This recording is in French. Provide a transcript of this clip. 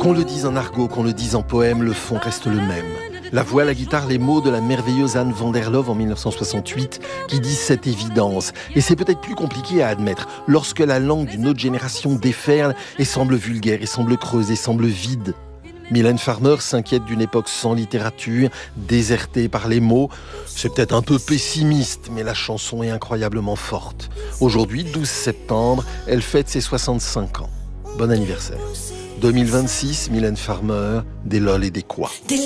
Qu'on le dise en argot, qu'on le dise en poème, le fond reste le même. La voix, la guitare, les mots de la merveilleuse Anne van der Love en 1968 qui disent cette évidence. Et c'est peut-être plus compliqué à admettre lorsque la langue d'une autre génération déferle et semble vulgaire, et semble creuse, et semble vide. Mylène Farmer s'inquiète d'une époque sans littérature, désertée par les mots. C'est peut-être un peu pessimiste, mais la chanson est incroyablement forte. Aujourd'hui, 12 septembre, elle fête ses 65 ans. Bon anniversaire. 2026, Mylène Farmer, des lol et des quoi.